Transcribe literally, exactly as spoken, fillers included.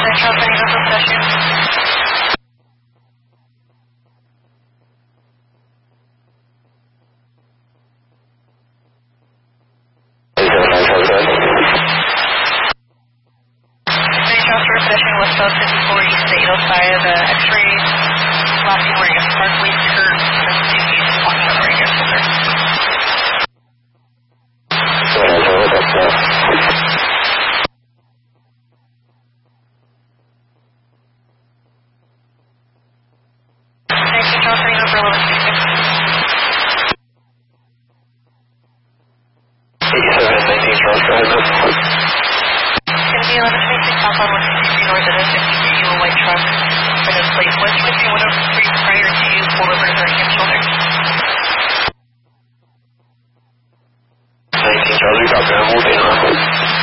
West fifty-four East eight oh five, uh, X-ray, last wearing a sparkly skirt.